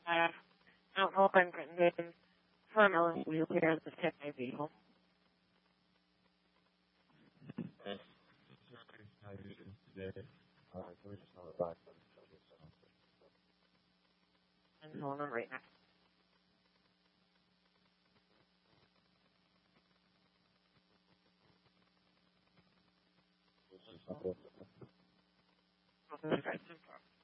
I don't know if I'm getting from a wheelchair to fit my vehicle. I'm calling them right now. Okay.